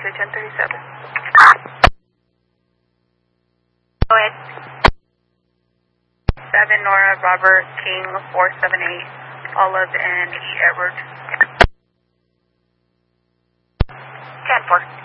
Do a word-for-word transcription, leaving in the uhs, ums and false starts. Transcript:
to ten thirty-seven. Go ahead. seven Nora Robert King four seven eight Olive and E Edward. ten four.